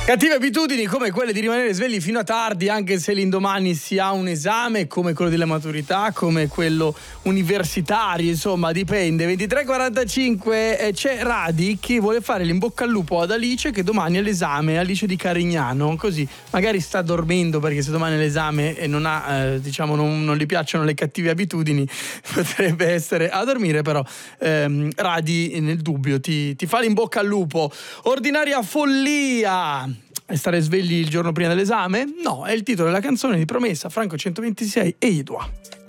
Cattive abitudini come quelle di rimanere svegli fino a tardi anche se l'indomani si ha un esame, come quello della maturità, come quello universitario, insomma dipende. 23:45 c'è Radi che vuole fare l'in bocca al lupo ad Alice che domani ha l'esame, Alice di Carignano, così magari sta dormendo perché se domani è l'esame e non ha non gli piacciono le cattive abitudini potrebbe essere a dormire, però Radi nel dubbio ti fa l'in bocca al lupo. Ordinaria follia e stare svegli il giorno prima dell'esame? No, è il titolo della canzone di Promessa, Franco 126 e Idua.